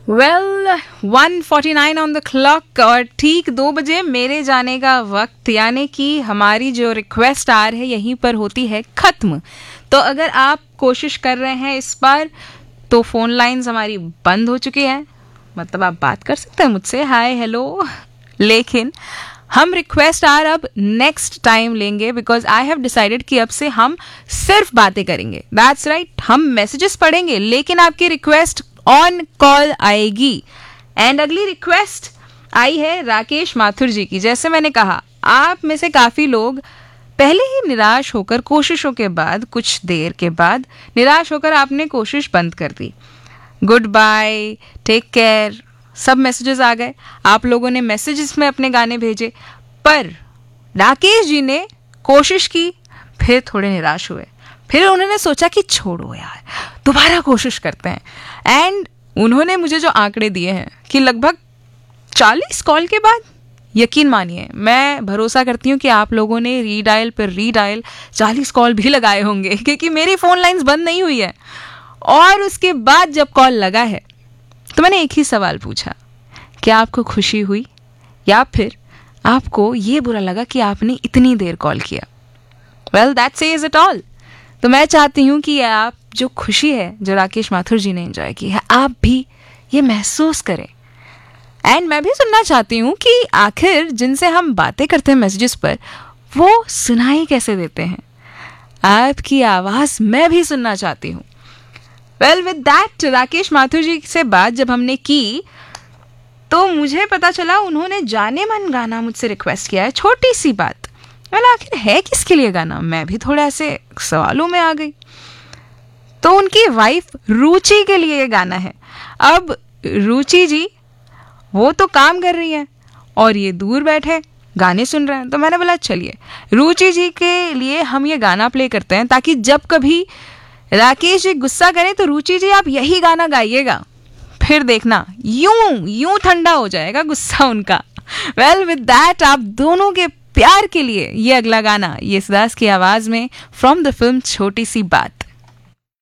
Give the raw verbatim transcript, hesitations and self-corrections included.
Well one forty nine on the clock और ठीक दो बजे मेरे जाने का वक्त, यानी कि हमारी जो रिक्वेस्ट आर है यहीं पर होती है ख़त्म। तो अगर आप कोशिश कर रहे हैं इस बार तो फ़ोन लाइंस हमारी बंद हो चुकी हैं, मतलब आप बात कर सकते हैं मुझसे, हाय हेलो, लेकिन हम रिक्वेस्ट आर अब नेक्स्ट टाइम लेंगे बिकॉज आई हैव डिसाइडेड कि अब से हम सिर्फ बातें करेंगे। दैट्स राइट right, हम मैसेजेस पढ़ेंगे लेकिन आपकी रिक्वेस्ट ऑन कॉल आएगी। एंड अगली रिक्वेस्ट आई है राकेश माथुर जी की। जैसे मैंने कहा, आप में से काफ़ी लोग पहले ही निराश होकर, कोशिशों के बाद, कुछ देर के बाद निराश होकर आपने कोशिश बंद कर दी। गुड बाय, टेक केयर, सब मैसेजेस आ गए, आप लोगों ने मैसेजेस में अपने गाने भेजे, पर राकेश जी ने कोशिश की, फिर थोड़े निराश हुए, फिर उन्होंने सोचा कि छोड़ो यार, दोबारा कोशिश करते हैं। एंड उन्होंने मुझे जो आंकड़े दिए हैं कि लगभग चालीस कॉल के बाद, यकीन मानिए मैं भरोसा करती हूँ कि आप लोगों ने रीडायल पर रीडायल चालीस कॉल भी लगाए होंगे, क्योंकि मेरी फ़ोन लाइंस बंद नहीं हुई है। और उसके बाद जब कॉल लगा है तो मैंने एक ही सवाल पूछा, क्या आपको खुशी हुई या फिर आपको ये बुरा लगा कि आपने इतनी देर कॉल किया? Well that says it all. तो मैं चाहती हूँ कि आप जो खुशी है जो राकेश माथुर जी ने एंजॉय की है, आप भी ये महसूस करें। एंड मैं भी सुनना चाहती हूँ कि आखिर जिनसे हम बातें करते हैं मैसेजेस पर, वो सुनाई कैसे देते हैं। आपकी आवाज़ मैं भी सुनना चाहती हूँ। Well with that, Rakesh Mathur जी से बात जब हमने की तो मुझे पता चला उन्होंने जाने मन गाना मुझसे रिक्वेस्ट किया है। छोटी सी बात, वेल आखिर है किसके लिए गाना? मैं भी थोड़ा ऐसे सवालों में आ गई। तो उनकी वाइफ रुचि के लिए ये गाना है। अब रुचि जी वो तो काम कर रही हैं और ये दूर बैठे गाने सुन रहे हैं, तो मैंने बोला चलिए रुचि जी के लिए हम ये गाना प्ले करते हैं, ताकि जब कभी राकेश जी गुस्सा करें तो रुचि जी आप यही गाना गाइएगा, फिर देखना यूं यूं ठंडा हो जाएगा गुस्सा उनका। वेल विद दैट, आप दोनों के प्यार के लिए ये अगला गाना, ये येसुदास की आवाज में, फ्रॉम द फिल्म छोटी सी बात।